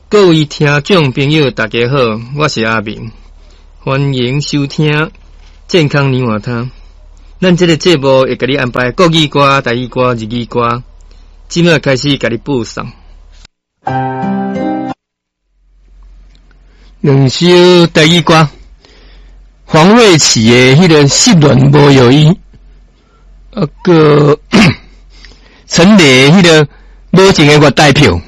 各位听众朋友，大家好，我是阿明，欢迎收听健康年华汤。咱这个节目会给你安排国语歌、台语歌、日语歌，即马开始给你播送。两首台语歌，黄瑞琪的迄个失恋无有伊，个陈雷迄个无情的月台票。